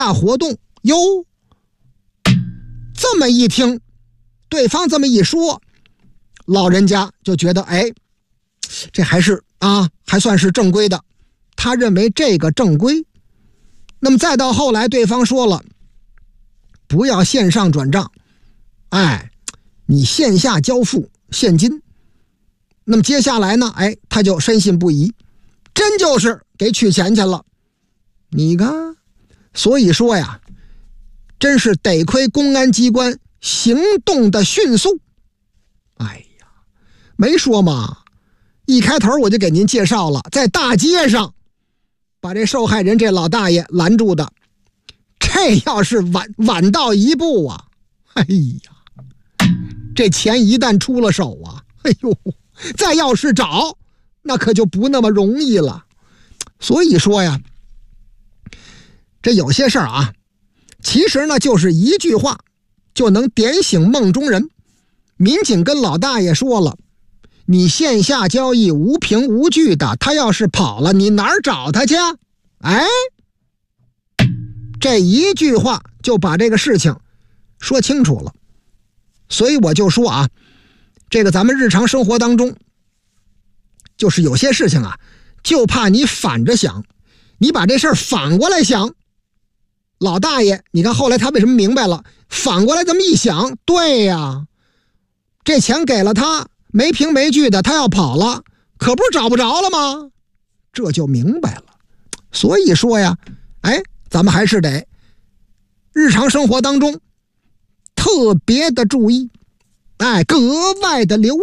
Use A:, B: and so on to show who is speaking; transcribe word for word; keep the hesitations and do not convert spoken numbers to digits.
A: 大活动哟。这么一听，对方这么一说，老人家就觉得，哎，这还是啊，还算是正规的。他认为这个正规。那么再到后来，对方说了，不要线上转账，哎，你线下交付现金。那么接下来呢，哎，他就深信不疑，真就是给取钱去了。你看，所以说呀，真是得亏公安机关行动的迅速。哎呀，没说嘛，一开头我就给您介绍了，在大街上把这受害人这老大爷拦住的。这要是晚晚到一步啊，哎呀，这钱一旦出了手啊，哎呦，再要是找，那可就不那么容易了。所以说呀，这有些事儿啊，其实呢就是一句话就能点醒梦中人。民警跟老大爷说了，你线下交易无凭无据的，他要是跑了，你哪儿找他去？哎，这一句话就把这个事情说清楚了。所以我就说啊，这个咱们日常生活当中，就是有些事情啊，就怕你反着想，你把这事儿反过来想。老大爷，你看后来他为什么明白了？反过来这么一想，对呀，这钱给了他，没凭没据的，他要跑了，可不是找不着了吗？这就明白了。所以说呀，哎，咱们还是得日常生活当中特别的注意，哎，格外的留意。